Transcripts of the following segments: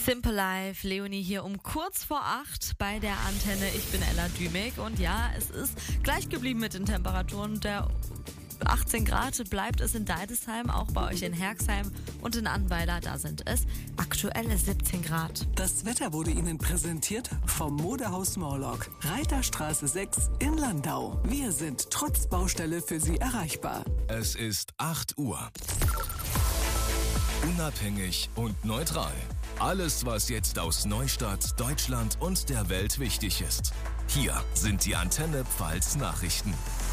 Simple Life, Leonie hier um kurz vor 8 bei der Antenne. Ich bin Ella Dümig und ja, es ist gleich geblieben mit den Temperaturen. Der 18 Grad bleibt es in Deidesheim, auch bei euch in Herxheim und in Annweiler, da sind es aktuelle 17 Grad. Das Wetter wurde Ihnen präsentiert vom Modehaus Morlock, Reiterstraße 6 in Landau. Wir sind trotz Baustelle für Sie erreichbar. Es ist 8 Uhr. Unabhängig und neutral. Alles, was jetzt aus Neustadt, Deutschland und der Welt wichtig ist. Hier sind die Antenne Pfalz Nachrichten.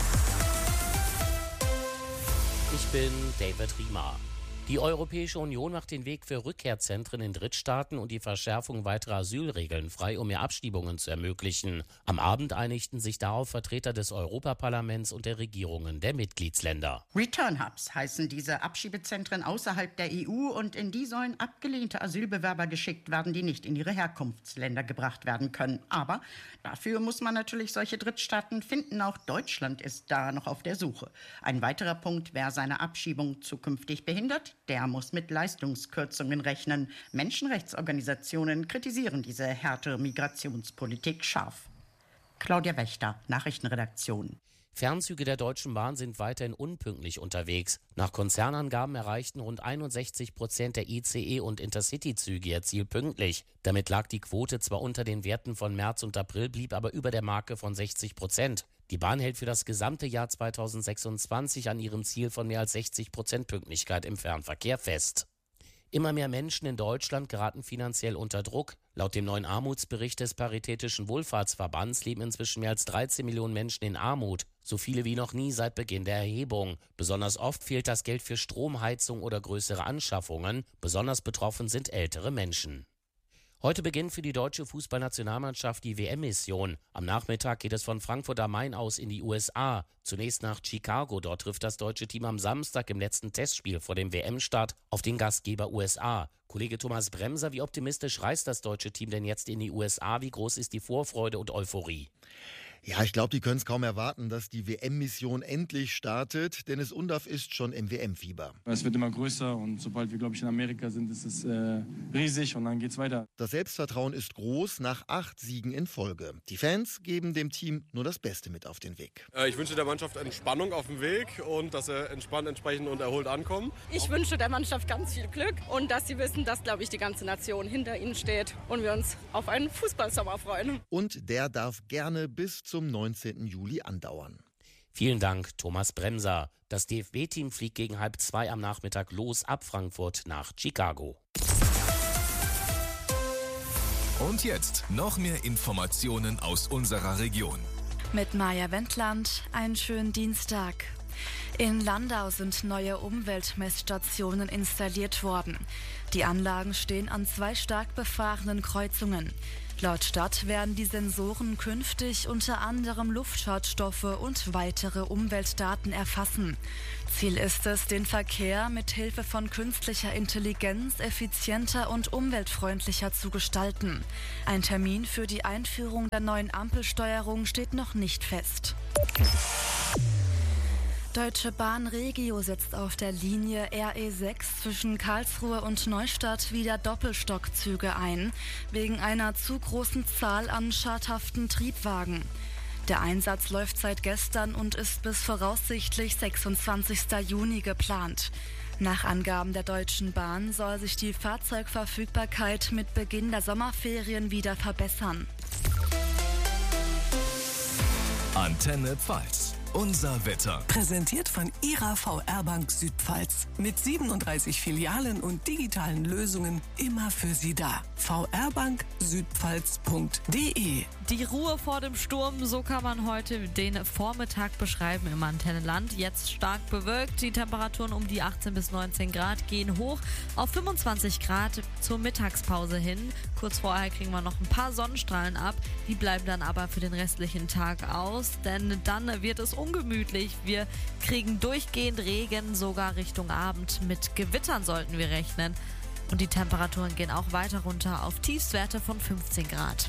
Ich bin David Riemer. Die Europäische Union macht den Weg für Rückkehrzentren in Drittstaaten und die Verschärfung weiterer Asylregeln frei, um mehr Abschiebungen zu ermöglichen. Am Abend einigten sich darauf Vertreter des Europaparlaments und der Regierungen der Mitgliedsländer. Return Hubs heißen diese Abschiebezentren außerhalb der EU und in die sollen abgelehnte Asylbewerber geschickt werden, die nicht in ihre Herkunftsländer gebracht werden können. Aber dafür muss man natürlich solche Drittstaaten finden. Auch Deutschland ist da noch auf der Suche. Ein weiterer Punkt, wer seine Abschiebung zukünftig behindert, der muss mit Leistungskürzungen rechnen. Menschenrechtsorganisationen kritisieren diese härtere Migrationspolitik scharf. Claudia Wächter, Nachrichtenredaktion. Fernzüge der Deutschen Bahn sind weiterhin unpünktlich unterwegs. Nach Konzernangaben erreichten rund 61% der ICE- und Intercity-Züge ihr Ziel pünktlich. Damit lag die Quote zwar unter den Werten von März und April, blieb aber über der Marke von 60%. Die Bahn hält für das gesamte Jahr 2026 an ihrem Ziel von mehr als 60% Pünktlichkeit im Fernverkehr fest. Immer mehr Menschen in Deutschland geraten finanziell unter Druck. Laut dem neuen Armutsbericht des Paritätischen Wohlfahrtsverbands leben inzwischen mehr als 13 Millionen Menschen in Armut. So viele wie noch nie seit Beginn der Erhebung. Besonders oft fehlt das Geld für Strom, Heizung oder größere Anschaffungen. Besonders betroffen sind ältere Menschen. Heute beginnt für die deutsche Fußballnationalmannschaft die WM-Mission. Am Nachmittag geht es von Frankfurt am Main aus in die USA. Zunächst nach Chicago. Dort trifft das deutsche Team am Samstag im letzten Testspiel vor dem WM-Start auf den Gastgeber USA. Kollege Thomas Bremser, wie optimistisch reist das deutsche Team denn jetzt in die USA? Wie groß ist die Vorfreude und Euphorie? Ja, ich glaube, die können es kaum erwarten, dass die WM-Mission endlich startet. Dennis Undaff ist schon im WM-Fieber. Es wird immer größer und sobald wir, glaube ich, in Amerika sind, ist es riesig und dann geht's weiter. Das Selbstvertrauen ist groß nach 8 Siegen in Folge. Die Fans geben dem Team nur das Beste mit auf den Weg. Ich wünsche der Mannschaft Entspannung auf dem Weg und dass sie entspannt, entsprechend und erholt ankommen. Ich wünsche der Mannschaft ganz viel Glück und dass sie wissen, dass, glaube ich, die ganze Nation hinter ihnen steht und wir uns auf einen Fußballsommer freuen. Und der darf gerne bis zum 19. Juli andauern. Vielen Dank, Thomas Bremser. Das DFB-Team fliegt gegen 1:30 am Nachmittag los ab Frankfurt nach Chicago. Und jetzt noch mehr Informationen aus unserer Region. Mit Maja Wendland, einen schönen Dienstag. In Landau sind neue Umweltmessstationen installiert worden. Die Anlagen stehen an 2 stark befahrenen Kreuzungen. Laut Stadt werden die Sensoren künftig unter anderem Luftschadstoffe und weitere Umweltdaten erfassen. Ziel ist es, den Verkehr mit Hilfe von künstlicher Intelligenz effizienter und umweltfreundlicher zu gestalten. Ein Termin für die Einführung der neuen Ampelsteuerung steht noch nicht fest. Deutsche Bahn Regio setzt auf der Linie RE6 zwischen Karlsruhe und Neustadt wieder Doppelstockzüge ein, wegen einer zu großen Zahl an schadhaften Triebwagen. Der Einsatz läuft seit gestern und ist bis voraussichtlich 26. Juni geplant. Nach Angaben der Deutschen Bahn soll sich die Fahrzeugverfügbarkeit mit Beginn der Sommerferien wieder verbessern. Antenne Pfalz. Unser Wetter. Präsentiert von Ihrer VR-Bank Südpfalz. Mit 37 Filialen und digitalen Lösungen immer für Sie da. vrbanksüdpfalz.de. Die Ruhe vor dem Sturm, so kann man heute den Vormittag beschreiben im Antennenland. Jetzt stark bewölkt, die Temperaturen um die 18 bis 19 Grad gehen hoch auf 25 Grad zur Mittagspause hin. Kurz vorher kriegen wir noch ein paar Sonnenstrahlen ab, die bleiben dann aber für den restlichen Tag aus, denn dann wird es ungemütlich. Wir kriegen durchgehend Regen, sogar Richtung Abend. Mit Gewittern sollten wir rechnen. Und die Temperaturen gehen auch weiter runter auf Tiefstwerte von 15 Grad.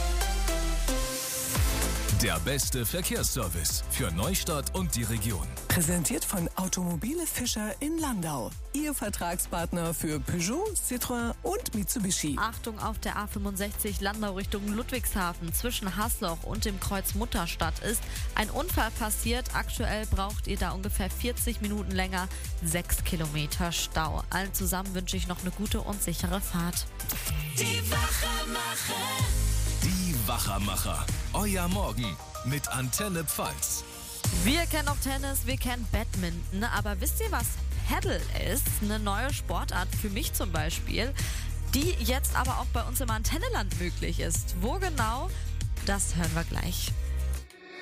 Der beste Verkehrsservice für Neustadt und die Region. Präsentiert von Automobile Fischer in Landau. Ihr Vertragspartner für Peugeot, Citroën und Mitsubishi. Achtung auf der A65 Landau Richtung Ludwigshafen. Zwischen Haßloch und dem Kreuz Mutterstadt ist ein Unfall passiert. Aktuell braucht ihr da ungefähr 40 Minuten länger. 6 Kilometer Stau. Allen zusammen wünsche ich noch eine gute und sichere Fahrt. Die Wachermacher. Die Wachermacher. Euer Morgen mit Antenne Pfalz. Wir kennen auch Tennis, wir kennen Badminton, aber wisst ihr, was Paddle ist? Eine neue Sportart für mich zum Beispiel, die jetzt aber auch bei uns im Antenneland möglich ist. Wo genau? Das hören wir gleich.